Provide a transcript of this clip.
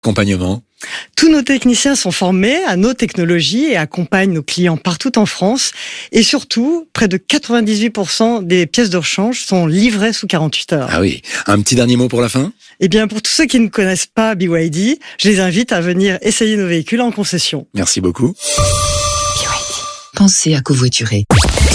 Accompagnement. Tous nos techniciens sont formés à nos technologies et accompagnent nos clients partout en France. Et surtout, près de 98% des pièces de rechange sont livrées sous 48 heures. Ah oui. Un petit dernier mot pour la fin? Eh bien, pour tous ceux qui ne connaissent pas BYD, je les invite à venir essayer nos véhicules en concession. Merci beaucoup. Pensez à covoiturer.